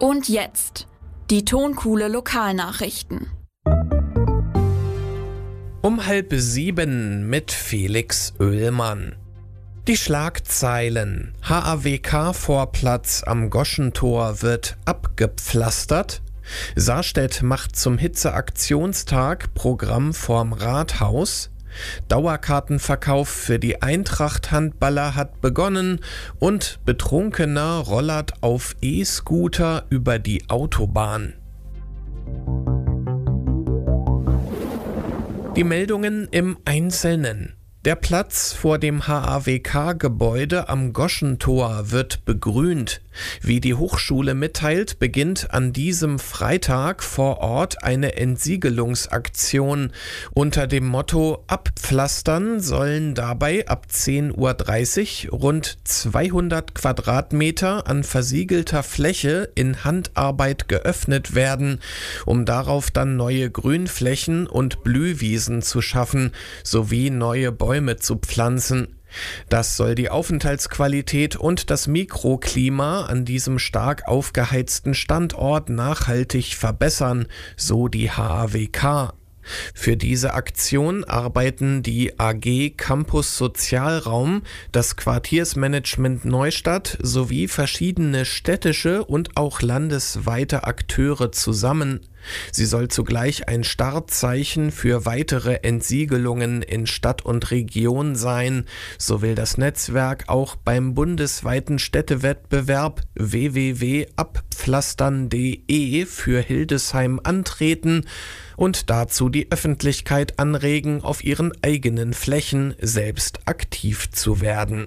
Und jetzt die Tonkuhle Lokalnachrichten. Um 6:30 mit Felix Oehlmann. Die Schlagzeilen: HAWK-Vorplatz am Goschentor wird abgepflastert. Sarstedt macht zum Hitzeaktionstag Programm vorm Rathaus. Dauerkartenverkauf für die Eintracht-Handballer hat begonnen und Betrunkener rollert auf E-Scooter über die Autobahn. Die Meldungen im Einzelnen. Der Platz vor dem HAWK-Gebäude am Goschentor wird begrünt. Wie die Hochschule mitteilt, beginnt an diesem Freitag vor Ort eine Entsiegelungsaktion. Unter dem Motto Abpflastern sollen dabei ab 10:30 Uhr rund 200 Quadratmeter an versiegelter Fläche in Handarbeit geöffnet werden, um darauf dann neue Grünflächen und Blühwiesen zu schaffen, sowie neue Bäume zu pflanzen. Das soll die Aufenthaltsqualität und das Mikroklima an diesem stark aufgeheizten Standort nachhaltig verbessern, so die HAWK. Für diese Aktion arbeiten die AG Campus Sozialraum, das Quartiersmanagement Neustadt sowie verschiedene städtische und auch landesweite Akteure zusammen. Sie soll zugleich ein Startzeichen für weitere Entsiegelungen in Stadt und Region sein. So will das Netzwerk auch beim bundesweiten Städtewettbewerb www.abpflastern.de für Hildesheim antreten und dazu die Öffentlichkeit anregen, auf ihren eigenen Flächen selbst aktiv zu werden.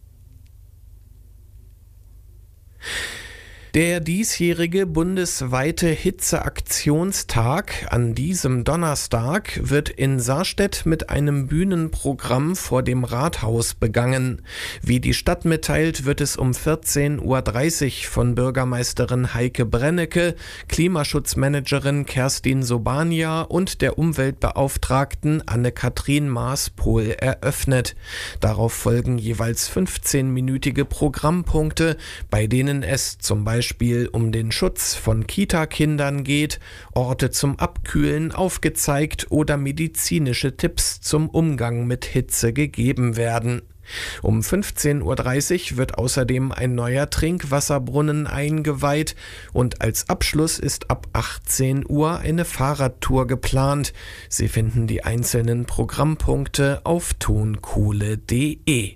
Der diesjährige bundesweite Hitzeaktionstag an diesem Donnerstag wird in Sarstedt mit einem Bühnenprogramm vor dem Rathaus begangen. Wie die Stadt mitteilt, wird es um 14:30 Uhr von Bürgermeisterin Heike Brennecke, Klimaschutzmanagerin Kerstin Sobania und der Umweltbeauftragten Anne-Kathrin Maas-Pohl eröffnet. Darauf folgen jeweils 15-minütige Programmpunkte, bei denen es zum Beispiel um den Schutz von Kita-Kindern geht, Orte zum Abkühlen aufgezeigt oder medizinische Tipps zum Umgang mit Hitze gegeben werden. Um 15:30 Uhr wird außerdem ein neuer Trinkwasserbrunnen eingeweiht und als Abschluss ist ab 18 Uhr eine Fahrradtour geplant. Sie finden die einzelnen Programmpunkte auf tonkuhle.de.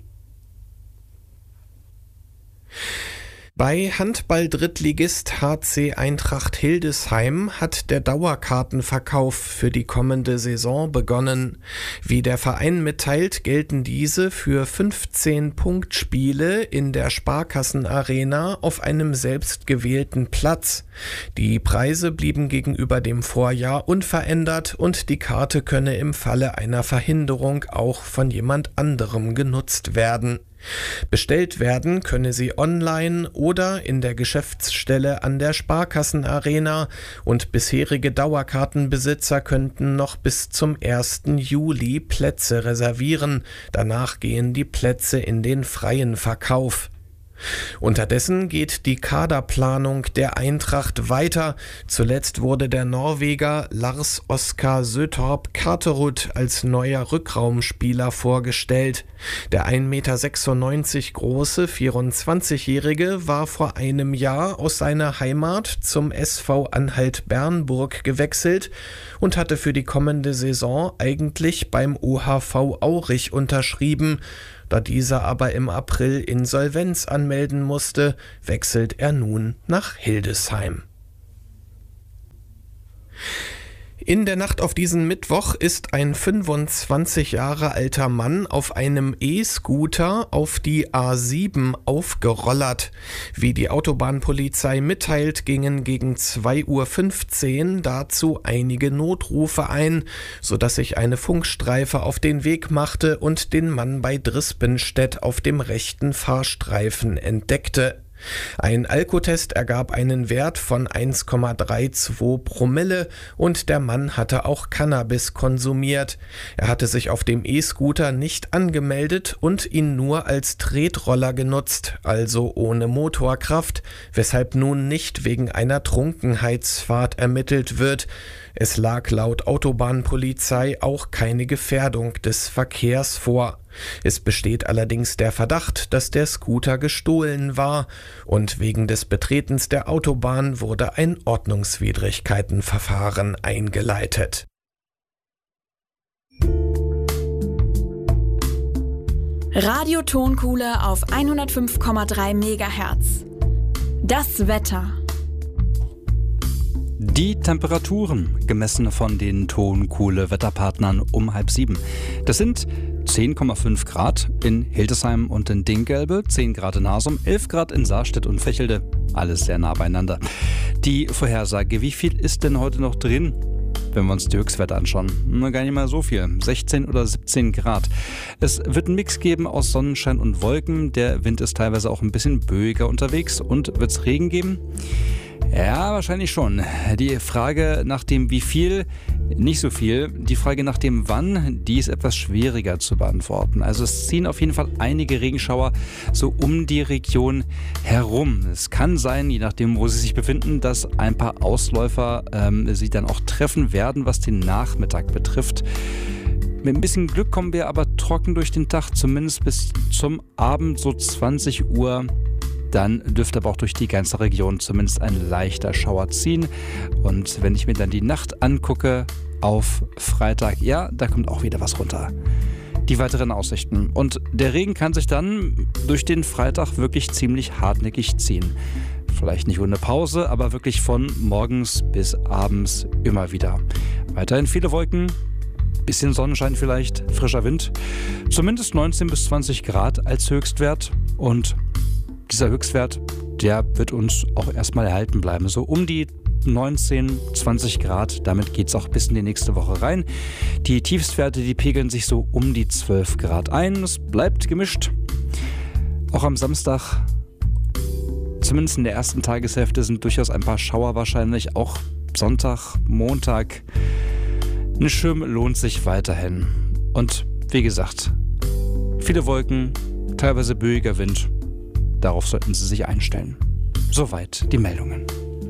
Bei Handball-Drittligist HC Eintracht Hildesheim hat der Dauerkartenverkauf für die kommende Saison begonnen. Wie der Verein mitteilt, gelten diese für 15 Punktspiele in der Sparkassenarena auf einem selbstgewählten Platz. Die Preise blieben gegenüber dem Vorjahr unverändert und die Karte könne im Falle einer Verhinderung auch von jemand anderem genutzt werden. Bestellt werden könne sie online oder in der Geschäftsstelle an der Sparkassenarena und bisherige Dauerkartenbesitzer könnten noch bis zum 1. Juli Plätze reservieren. Danach gehen die Plätze in den freien Verkauf. Unterdessen geht die Kaderplanung der Eintracht weiter. Zuletzt wurde der Norweger Lars Oskar Søtorp Carterud als neuer Rückraumspieler vorgestellt. Der 1,96 Meter große 24-Jährige war vor einem Jahr aus seiner Heimat zum SV Anhalt-Bernburg gewechselt und hatte für die kommende Saison eigentlich beim OHV Aurich unterschrieben. Da dieser aber im April Insolvenz anmelden musste, wechselt er nun nach Hildesheim. In der Nacht auf diesen Mittwoch ist ein 25 Jahre alter Mann auf einem E-Scooter auf die A7 aufgerollert. Wie die Autobahnpolizei mitteilt, gingen gegen 2:15 Uhr dazu einige Notrufe ein, sodass sich eine Funkstreife auf den Weg machte und den Mann bei Drispenstedt auf dem rechten Fahrstreifen entdeckte. Ein Alkotest ergab einen Wert von 1,32 Promille und der Mann hatte auch Cannabis konsumiert. Er hatte sich auf dem E-Scooter nicht angemeldet und ihn nur als Tretroller genutzt, also ohne Motorkraft, weshalb nun nicht wegen einer Trunkenheitsfahrt ermittelt wird. Es lag laut Autobahnpolizei auch keine Gefährdung des Verkehrs vor. Es besteht allerdings der Verdacht, dass der Scooter gestohlen war und wegen des Betretens der Autobahn wurde ein Ordnungswidrigkeitenverfahren eingeleitet. Radio-Tonkuhle auf 105,3 MHz. Das Wetter. Die Temperaturen, gemessen von den Tonkuhle-Wetterpartnern um 6:30. Das sind 10,5 Grad in Hildesheim und in Dinggelbe, 10 Grad in Hasum, 11 Grad in Saarstedt und Vechelde. Alles sehr nah beieinander. Die Vorhersage, wie viel ist denn heute noch drin? Wenn wir uns die Höchstwerte anschauen, gar nicht mal so viel. 16 oder 17 Grad. Es wird einen Mix geben aus Sonnenschein und Wolken. Der Wind ist teilweise auch ein bisschen böiger unterwegs. Und wird es Regen geben? Ja, wahrscheinlich schon. Die Frage nach dem wie viel, nicht so viel. Die Frage nach dem wann, die ist etwas schwieriger zu beantworten. Also es ziehen auf jeden Fall einige Regenschauer so um die Region herum. Es kann sein, je nachdem wo sie sich befinden, dass ein paar Ausläufer sie dann auch treffen werden, was den Nachmittag betrifft. Mit ein bisschen Glück kommen wir aber trocken durch den Tag, zumindest bis zum Abend, so 20 Uhr. Dann dürfte aber auch durch die ganze Region zumindest ein leichter Schauer ziehen. Und wenn ich mir dann die Nacht angucke auf Freitag, ja, da kommt auch wieder was runter. Die weiteren Aussichten. Und der Regen kann sich dann durch den Freitag wirklich ziemlich hartnäckig ziehen. Vielleicht nicht ohne Pause, aber wirklich von morgens bis abends immer wieder. Weiterhin viele Wolken, bisschen Sonnenschein vielleicht, frischer Wind. Zumindest 19 bis 20 Grad als Höchstwert. Und dieser Höchstwert, der wird uns auch erstmal erhalten bleiben. So um die 19, 20 Grad, damit geht es auch bis in die nächste Woche rein. Die Tiefstwerte, die pegeln sich so um die 12 Grad ein. Es bleibt gemischt. Auch am Samstag, zumindest in der ersten Tageshälfte, sind durchaus ein paar Schauer wahrscheinlich. Auch Sonntag, Montag. Ein Schirm lohnt sich weiterhin. Und wie gesagt, viele Wolken, teilweise böiger Wind. Darauf sollten Sie sich einstellen. Soweit die Meldungen.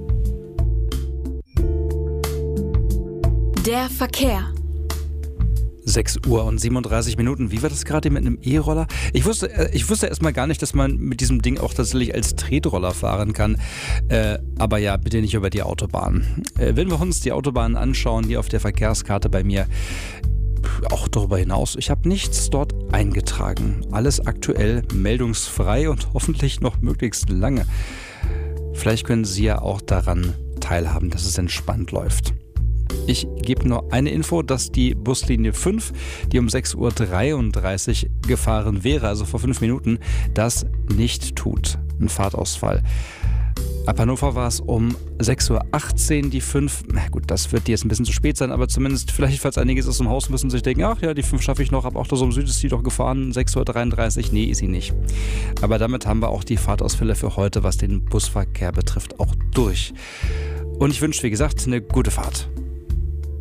Der Verkehr. 6:37 Uhr. Wie war das gerade mit einem E-Roller? Ich wusste erstmal gar nicht, dass man mit diesem Ding auch tatsächlich als Tretroller fahren kann. Aber ja, bitte nicht über die Autobahn. Wenn wir uns die Autobahnen anschauen, die auf der Verkehrskarte bei mir, auch darüber hinaus, ich habe nichts dort eingetragen. Alles aktuell meldungsfrei und hoffentlich noch möglichst lange. Vielleicht können Sie ja auch daran teilhaben, dass es entspannt läuft. Ich gebe nur eine Info, dass die Buslinie 5, die um 6:33 Uhr gefahren wäre, also vor 5 Minuten, das nicht tut. Ein Fahrtausfall. Ab Hannover war es um 6:18 Uhr die 5. Na gut, das wird jetzt ein bisschen zu spät sein, aber zumindest vielleicht, falls einige aus dem Haus müssen, sich denken, ach ja, die 5 schaffe ich noch, ab Autosom Süd ist die doch gefahren, 6:33 Uhr. Nee, ist sie nicht. Aber damit haben wir auch die Fahrtausfälle für heute, was den Busverkehr betrifft, auch durch. Und ich wünsche, wie gesagt, eine gute Fahrt.